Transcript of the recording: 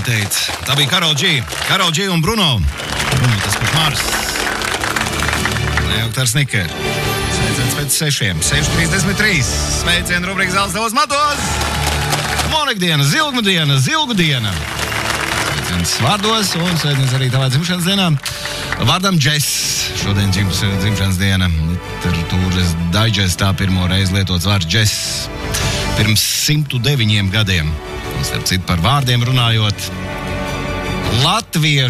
viņa teica. Tā bija Karol G un Bruno. Bruno, tas pat Mars. Nejauktārs Niker. Sveiciens pēc 6:33. Sveicien rubrika Zelta tavos matos. Monikdiena, zilgu diena. Sveiciens vārdos un sveiciens arī tavā dzimšanas dienā. Vārdam Džess. Šodien dzimšanas diena. Literatūras daigestā pirmo reizi lietots vārds Džess. Pirms 109 gadiem. Un starp citu par vārdiem runājot. Latviešu